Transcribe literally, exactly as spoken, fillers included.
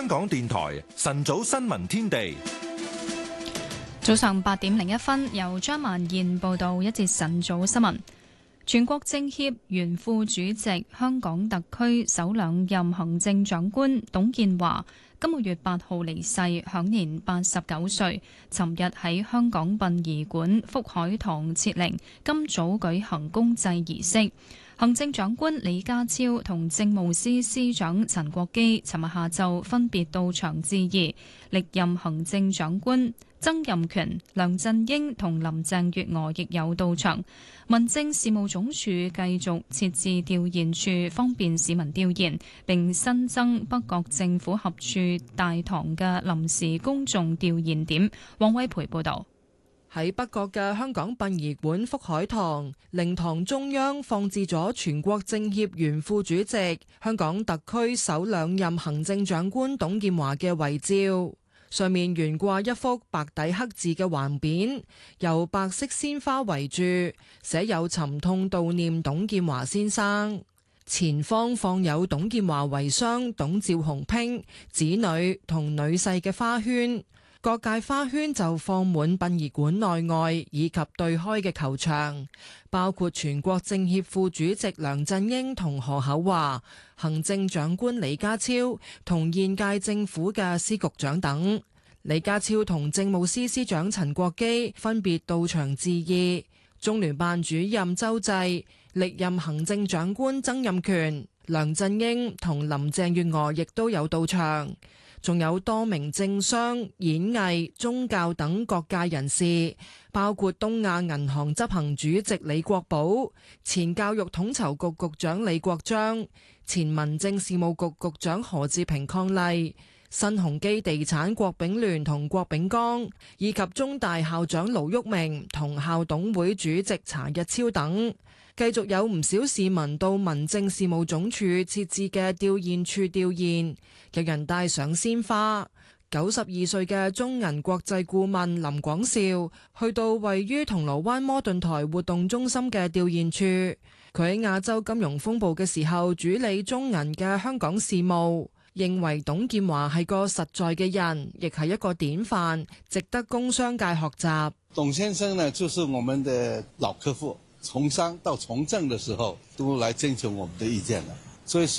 香港電台晨早新聞天地， 早上八點零一分，由張萬燕報道一節晨早新聞。全國政協原副主席、香港特區首兩任行政長官董建華今個月八號離世，享年八十九歲。尋日喺香港殯儀館福海堂設靈，今早舉行公祭儀式。行政長官李家超同政務司司長陳國基尋日下晝分別到場致意，歷任行政長官曾蔭權、梁振英同林鄭月娥亦有到場。民政事務總署繼續設置吊唁處，方便市民吊唁，並新增北角政府合署大堂嘅臨時公眾吊唁點。王威培報導。 喺北角嘅香港殯儀館福海堂靈堂中央放置咗全國政協原副主席、香港特區首兩任行政長官董建華嘅遺照，上面懸掛一幅白底黑字嘅橫匾，由白色鮮花圍住，寫有沉痛悼念董建華先生。前方放有董建華遺孀董趙鴻娉、子女同女婿嘅花圈。各界花圈就放滿殯儀館內外以及對開嘅球場，包括全國政協副主席梁振英同何厚鏵、行政長官李家超同現屆政府嘅司局長等。李家超同政務司司長陳國基分別到場致意，中聯辦主任周濟、歷任行政長官曾蔭權、梁振英同林鄭月娥亦都有到場。仲有多名政商、演藝、宗教等各界人士，包括東亞銀行執行主席李國寶、前教育統籌局局長李國章、前民政事務局局長何志平伉儷、新鴻基地產郭炳聯同郭炳江，以及中大校長盧煜明同校董會主席查日超等。繼續有唔少市民到民政事務總署設置嘅吊唁處吊唁，有人帶上鮮花。九十二歲嘅中銀國際顧問林廣兆去到位於銅鑼灣摩頓台活動中心嘅吊唁處，佢喺亞洲金融風暴嘅時候主理中銀嘅香港事務，認為董建華係個實在嘅人，亦係一個典範，值得工商界學習。 董先生呢，就是我們的老客戶。從商到從政的時候，都來徵求我們的意見了，所以是